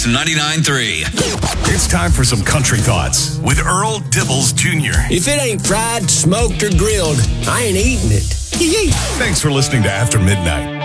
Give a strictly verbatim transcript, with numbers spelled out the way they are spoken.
Kicks ninety-nine point three. It's time for some country thoughts with Earl Dibbles Junior If it ain't fried, smoked, or grilled, I ain't eating it. Thanks for listening to After Midnight.